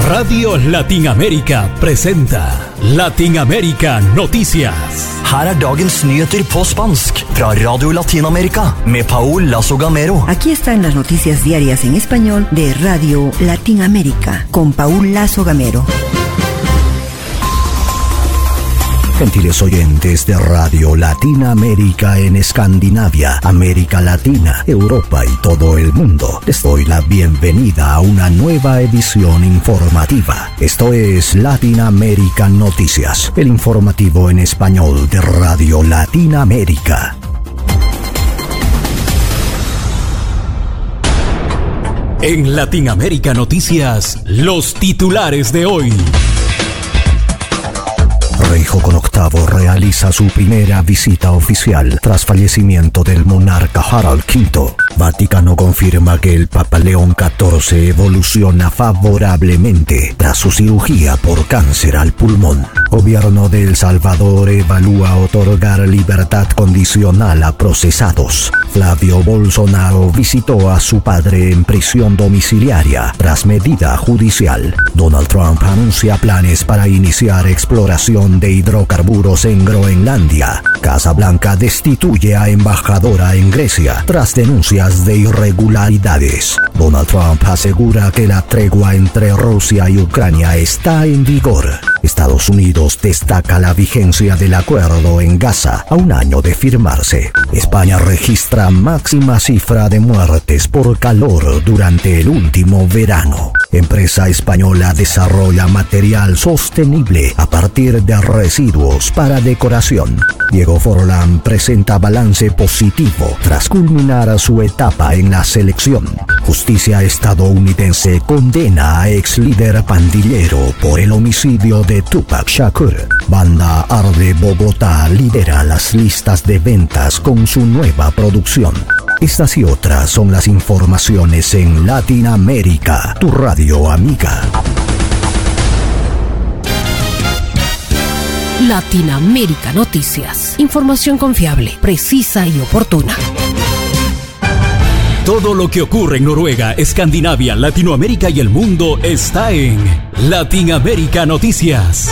Radio Latinamérica presenta Latinamérica Noticias. Her dagens nyheter på spansk fra Radio Latinamerika med Paul Lazo Gamero. Aquí están las noticias diarias en español de Radio Latinamérica con Paul Lazo Gamero. Gentiles oyentes de Radio Latinamérica en Escandinavia, América Latina, Europa y todo el mundo, les doy la bienvenida a una nueva edición informativa. Esto es Latinamérica Noticias, el informativo en español de Radio Latinamérica. En Latinamérica Noticias, los titulares de hoy. Rey Joconn VIII realiza su primera visita oficial tras fallecimiento del monarca Harald V. Vaticano confirma que el Papa León XIV evoluciona favorablemente tras su cirugía por cáncer al pulmón. Gobierno de El Salvador evalúa otorgar libertad condicional a procesados. Flavio Bolsonaro visitó a su padre en prisión domiciliaria tras medida judicial. Donald Trump anuncia planes para iniciar exploración de hidrocarburos en Groenlandia. Casa Blanca destituye a embajadora en Grecia tras denuncias de irregularidades. Donald Trump asegura que la tregua entre Rusia y Ucrania está en vigor. Estados Unidos destaca la vigencia del acuerdo en Gaza a un año de firmarse. España registra máxima cifra de muertes por calor durante el último verano. Empresa española desarrolla material sostenible a partir de residuos para decoración. Diego Forlán presenta balance positivo tras culminar su etapa en la selección. Justicia estadounidense condena a ex líder pandillero por el homicidio de Tupac Shakur. Banda Arde Bogotá lidera las listas de ventas con su nueva producción. Estas y otras son las informaciones en Latinoamérica, tu radio amiga. Latinamérica Noticias. Información confiable, precisa y oportuna. Todo lo que ocurre en Noruega, Escandinavia, Latinoamérica y el mundo está en Latinamérica Noticias.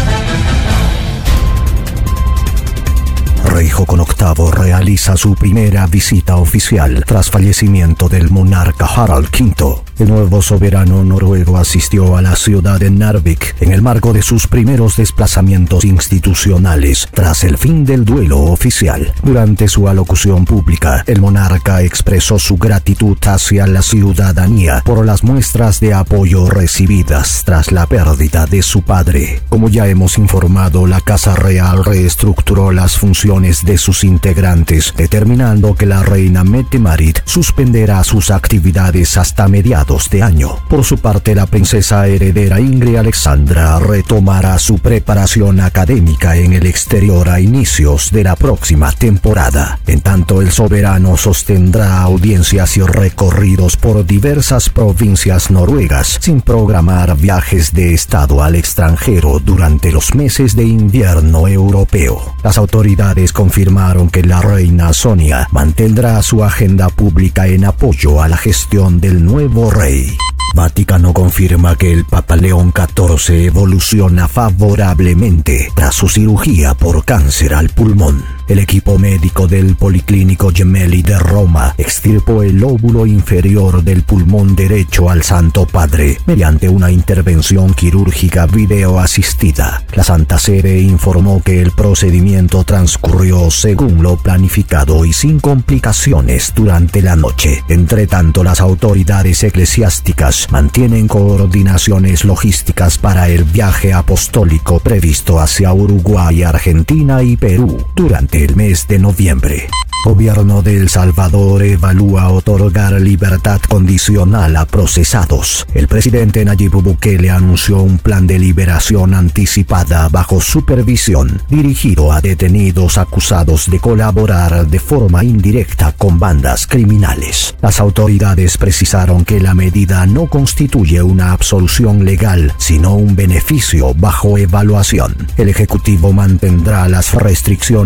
Rey Joconn VIII realiza su primera visita oficial tras fallecimiento del monarca Harald V. El nuevo soberano noruego asistió a la ciudad de Narvik en el marco de sus primeros desplazamientos institucionales tras el fin del duelo oficial. Durante su alocución pública, el monarca expresó su gratitud hacia la ciudadanía por las muestras de apoyo recibidas tras la pérdida de su padre. Como ya hemos informado, la Casa Real reestructuró las funciones de sus integrantes, determinando que la reina Mette-Marit suspenderá sus actividades hasta mediados de año. Por su parte, la princesa heredera Ingrid Alexandra retomará su preparación académica en el exterior a inicios de la próxima temporada. En tanto, el soberano sostendrá audiencias y recorridos por diversas provincias noruegas, sin programar viajes de estado al extranjero durante los meses de invierno europeo. Las autoridades confirmaron que la reina Sonia mantendrá su agenda pública en apoyo a la gestión del nuevo rey. Vaticano confirma que el Papa León XIV evoluciona favorablemente tras su cirugía por cáncer al pulmón. El equipo médico del Policlínico Gemelli de Roma extirpó el lóbulo inferior del pulmón derecho al Santo Padre mediante una intervención quirúrgica videoasistida. La Santa Sede informó que el procedimiento transcurrió según lo planificado y sin complicaciones durante la noche. Entre tanto, las autoridades eclesiásticas mantienen coordinaciones logísticas para el viaje apostólico previsto hacia Uruguay, Argentina y Perú durante el mes de noviembre. Gobierno de El Salvador evalúa otorgar libertad condicional a procesados. El presidente Nayib Bukele anunció un plan de liberación anticipada bajo supervisión dirigido a detenidos acusados de colaborar de forma indirecta con bandas criminales. Las autoridades precisaron que la medida no constituye una absolución legal, sino un beneficio bajo evaluación. El Ejecutivo mantendrá las restricciones de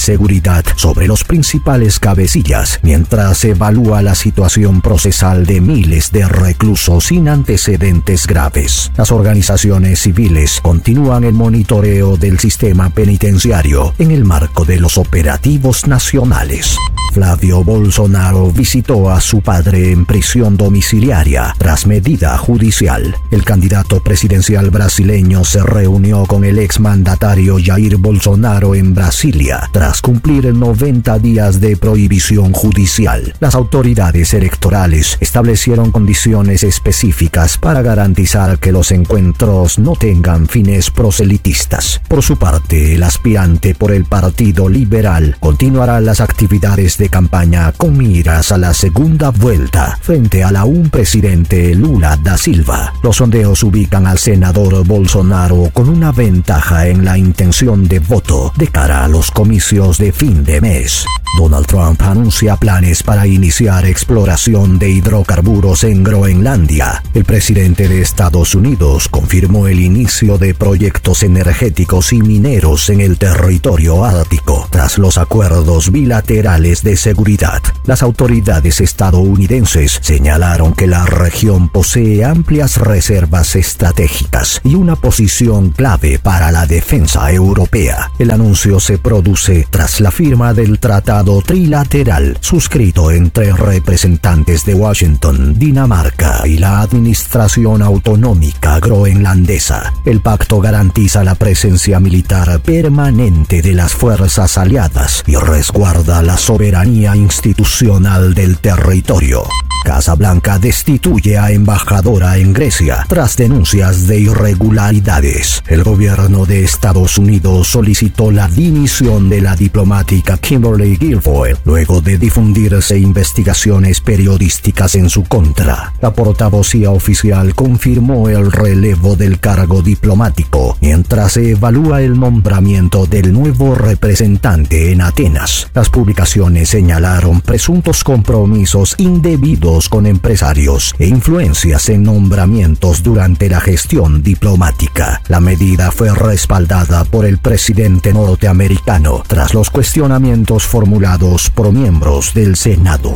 Seguridad sobre los principales cabecillas, mientras se evalúa la situación procesal de miles de reclusos sin antecedentes graves. Las organizaciones civiles continúan el monitoreo del sistema penitenciario en el marco de los operativos nacionales. Flavio Bolsonaro visitó a su padre en prisión domiciliaria tras medida judicial. El candidato presidencial brasileño se reunió con el exmandatario Jair Bolsonaro en Brasilia tras cumplir 90 días de prohibición judicial. Las autoridades electorales establecieron condiciones específicas para garantizar que los encuentros no tengan fines proselitistas. Por su parte, el aspirante por el Partido Liberal continuará las actividades de campaña con miras a la segunda vuelta frente al aún presidente Lula da Silva. Los sondeos ubican al senador Bolsonaro con una ventaja en la intención de voto de cara a los comicios de fin de mes. Donald Trump anuncia planes para iniciar exploración de hidrocarburos en Groenlandia. El presidente de Estados Unidos confirmó el inicio de proyectos energéticos y mineros en el territorio ártico tras los acuerdos bilaterales de seguridad. Las autoridades estadounidenses señalaron que la región posee amplias reservas estratégicas y una posición clave para la defensa europea. El anuncio se produce tras la firma del tratado trilateral suscrito entre representantes de Washington, Dinamarca y la Administración Autonómica Groenlandesa. El pacto garantiza la presencia militar permanente de las fuerzas aliadas y resguarda la soberanía institucional del territorio. Casa Blanca destituye a embajadora en Grecia tras denuncias de irregularidades. El gobierno de Estados Unidos solicitó la dimisión de la diplomática Kimberly Guilfoyle luego de difundirse investigaciones periodísticas en su contra. La portavocía oficial confirmó el relevo del cargo diplomático mientras se evalúa el nombramiento del nuevo representante en Atenas. Las publicaciones señalaron presuntos compromisos indebidos con empresarios e influencias en nombramientos durante la gestión diplomática. La medida fue respaldada por el presidente norteamericano tras los cuestionamientos formulados por miembros del Senado.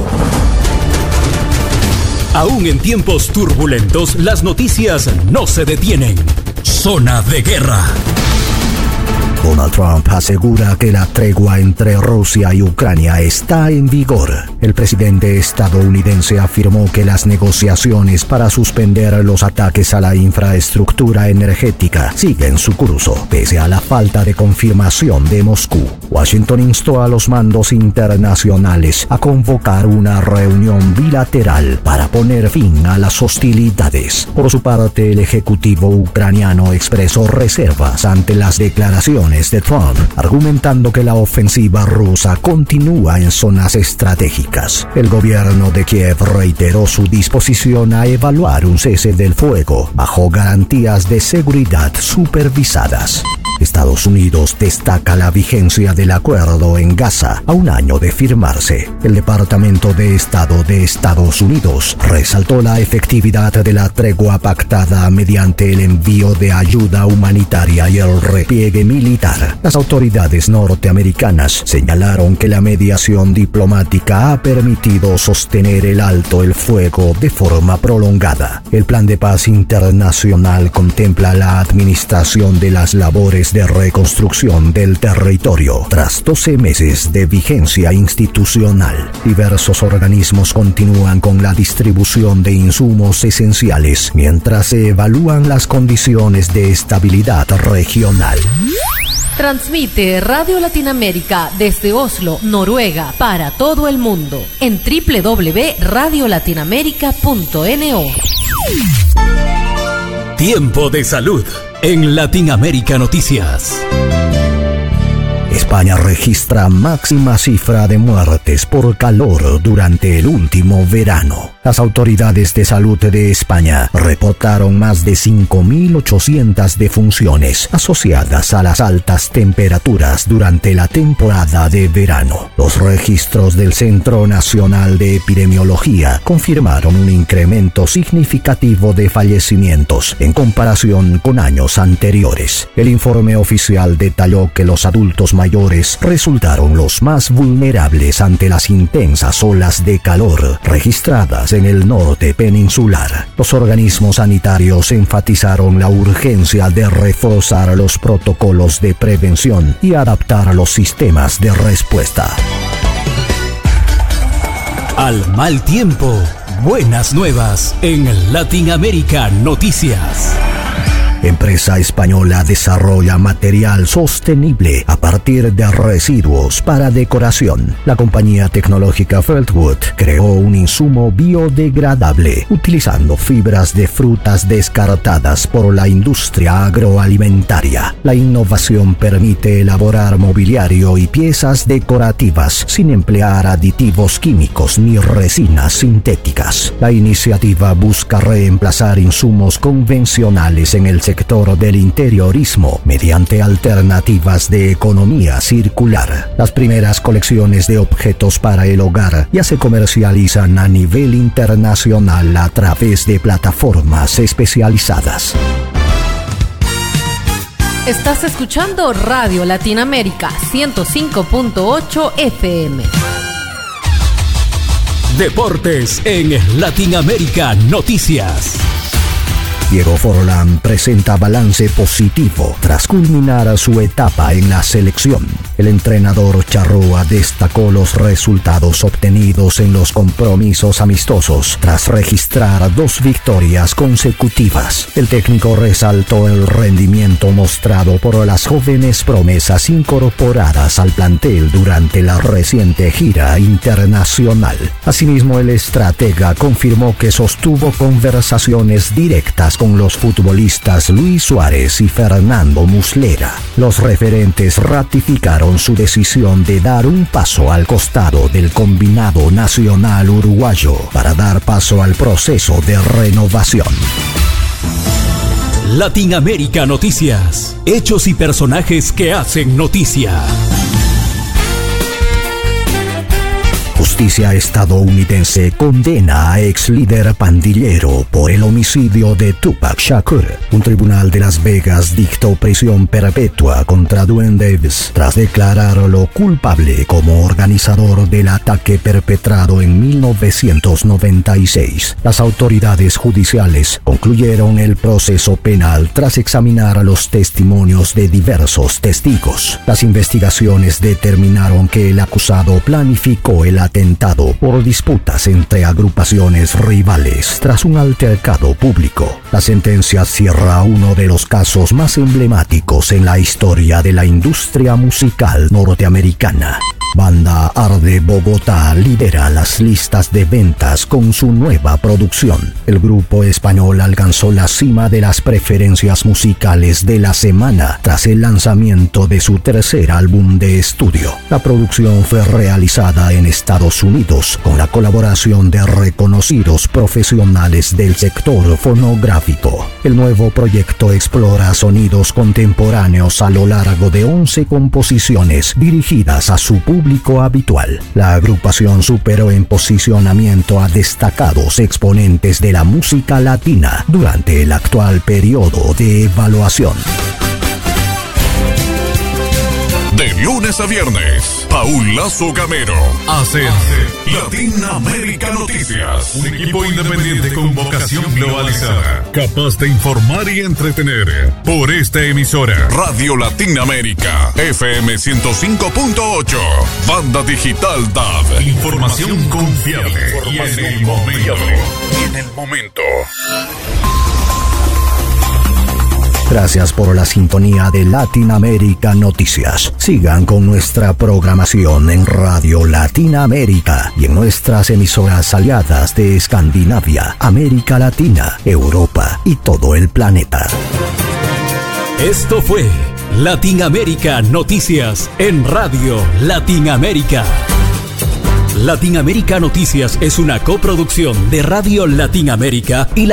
Aún en tiempos turbulentos, las noticias no se detienen. Zona de guerra. Donald Trump asegura que la tregua entre Rusia y Ucrania está en vigor. El presidente estadounidense afirmó que las negociaciones para suspender los ataques a la infraestructura energética siguen su curso, pese a la falta de confirmación de Moscú. Washington instó a los mandos internacionales a convocar una reunión bilateral para poner fin a las hostilidades. Por su parte, el ejecutivo ucraniano expresó reservas ante las declaraciones de Trump, argumentando que la ofensiva rusa continúa en zonas estratégicas. El gobierno de Kiev reiteró su disposición a evaluar un cese del fuego bajo garantías de seguridad supervisadas. Estados Unidos destaca la vigencia del acuerdo en Gaza a un año de firmarse. El Departamento de Estado de Estados Unidos resaltó la efectividad de la tregua pactada mediante el envío de ayuda humanitaria y el repliegue militar. Las autoridades norteamericanas señalaron que la mediación diplomática ha permitido sostener el alto el fuego de forma prolongada. El Plan de Paz Internacional contempla la administración de las labores de reconstrucción del territorio tras 12 meses de vigencia institucional. Diversos organismos continúan con la distribución de insumos esenciales mientras se evalúan las condiciones de estabilidad regional. Transmite Radio Latinoamérica desde Oslo, Noruega, para todo el mundo en www.radiolatinoamerica.no. Tiempo de salud en Latinoamérica Noticias. España registra máxima cifra de muertes por calor durante el último verano. Las autoridades de salud de España reportaron más de 5.800 defunciones asociadas a las altas temperaturas durante la temporada de verano. Los registros del Centro Nacional de Epidemiología confirmaron un incremento significativo de fallecimientos en comparación con años anteriores. El informe oficial detalló que los adultos mayores resultaron los más vulnerables ante las intensas olas de calor registradas en el norte peninsular. Los organismos sanitarios enfatizaron la urgencia de reforzar los protocolos de prevención y adaptar los sistemas de respuesta. Al mal tiempo, buenas nuevas en Latinoamérica Noticias. Empresa española desarrolla material sostenible a partir de residuos para decoración. La compañía tecnológica Feltwood creó un insumo biodegradable utilizando fibras de frutas descartadas por la industria agroalimentaria. La innovación permite elaborar mobiliario y piezas decorativas sin emplear aditivos químicos ni resinas sintéticas. La iniciativa busca reemplazar insumos convencionales en el sector del interiorismo mediante alternativas de economía circular. Las primeras colecciones de objetos para el hogar ya se comercializan a nivel internacional a través de plataformas especializadas. Estás escuchando Radio Latinoamérica 105.8 FM. Deportes en Latinoamérica Noticias. Diego Forlán presenta balance positivo tras culminar su etapa en la selección. El entrenador charrúa destacó los resultados obtenidos en los compromisos amistosos tras registrar 2 victorias consecutivas. El técnico resaltó el rendimiento mostrado por las jóvenes promesas incorporadas al plantel durante la reciente gira internacional. Asimismo, el estratega confirmó que sostuvo conversaciones directas con los futbolistas Luis Suárez y Fernando Muslera. Los referentes ratificaron su decisión de dar un paso al costado del combinado nacional uruguayo para dar paso al proceso de renovación. Latinoamérica Noticias. Hechos y personajes que hacen noticia. Justicia estadounidense condena a ex líder pandillero por el homicidio de Tupac Shakur. Un tribunal de Las Vegas dictó prisión perpetua contra Duane Davis tras declararlo culpable como organizador del ataque perpetrado en 1996. Las autoridades judiciales concluyeron el proceso penal tras examinar los testimonios de diversos testigos. Las investigaciones determinaron que el acusado planificó el atentado por disputas entre agrupaciones rivales tras un altercado público. La sentencia cierra uno de los casos más emblemáticos en la historia de la industria musical norteamericana. Banda Arde Bogotá lidera las listas de ventas con su nueva producción. El grupo español alcanzó la cima de las preferencias musicales de la semana tras el lanzamiento de su tercer álbum de estudio. La producción fue realizada en Estados Unidos con la colaboración de reconocidos profesionales del sector fonográfico. El nuevo proyecto explora sonidos contemporáneos a lo largo de 11 composiciones dirigidas a su público habitual. La agrupación superó en posicionamiento a destacados exponentes de la música latina durante el actual periodo de evaluación. De lunes a viernes, Paul Lazo Gamero hace Latinoamérica Noticias. Un equipo independiente con vocación globalizada, capaz de informar y entretener. Por esta emisora, Radio Latinoamérica, FM 105.8, Banda Digital DAB. Información confiable y en el momento. Gracias por la sintonía de Latinoamérica Noticias. Sigan con nuestra programación en Radio Latinoamérica y en nuestras emisoras aliadas de Escandinavia, América Latina, Europa y todo el planeta. Esto fue Latinoamérica Noticias en Radio Latinoamérica. Latinoamérica Noticias es una coproducción de Radio Latinoamérica y